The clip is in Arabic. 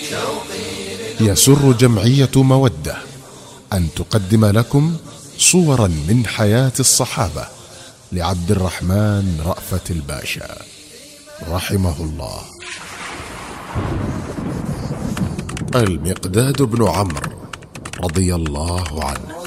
يسر جمعية مودة أن تقدم لكم صورا من حياة الصحابة لعبد الرحمن رأفت الباشا رحمه الله. المقداد بن عمرو رضي الله عنه.